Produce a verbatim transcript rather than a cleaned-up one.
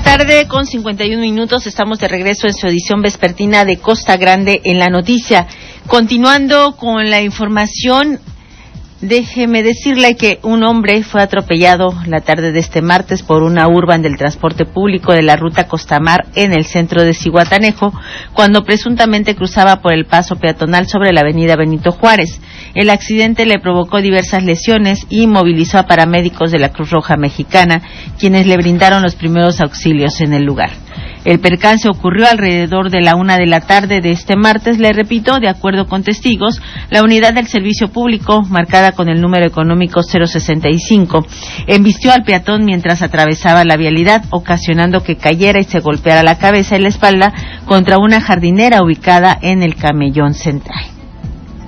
tarde con cincuenta y un minutos, estamos de regreso en su edición vespertina de Costa Grande en la Noticia. Continuando con la información, déjeme decirle que un hombre fue atropellado la tarde de este martes por una urban del transporte público de la ruta Costamar en el centro de Zihuatanejo, cuando presuntamente cruzaba por el paso peatonal sobre la avenida Benito Juárez. El accidente le provocó diversas lesiones y movilizó a paramédicos de la Cruz Roja Mexicana, quienes le brindaron los primeros auxilios en el lugar. El percance ocurrió alrededor de la una de la tarde de este martes, le repito, de acuerdo con testigos. La unidad del servicio público, marcada con el número económico cero sesenta y cinco, embistió al peatón mientras atravesaba la vialidad, ocasionando que cayera y se golpeara la cabeza y la espalda contra una jardinera ubicada en el camellón central.